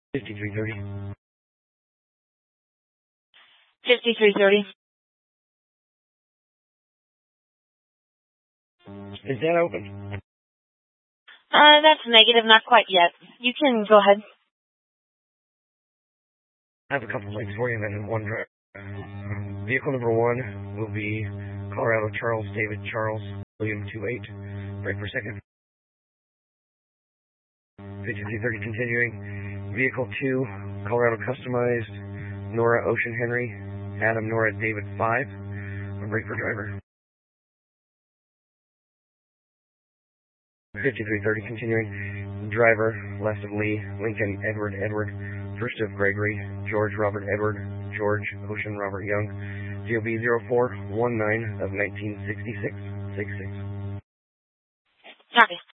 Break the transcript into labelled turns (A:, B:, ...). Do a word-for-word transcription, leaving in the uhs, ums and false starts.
A: fifty-three thirty.
B: fifty-three thirty.
A: Is that open?
B: Uh, that's negative, not quite yet. You can go ahead.
A: I have a couple links for you, and then one driver. Vehicle number one will be Colorado Charles David Charles William two eight. Break per second. fifty-three thirty continuing. Vehicle two, Colorado Customized, Nora Ocean Henry, Adam Nora David five. Break for driver. fifty-three thirty continuing. Driver, left of Lee, Lincoln Edward Edward, first of Gregory, George Robert Edward, George Ocean Robert Young, C O B zero four one nine of nineteen sixty-six, sixty-six.
B: Copy.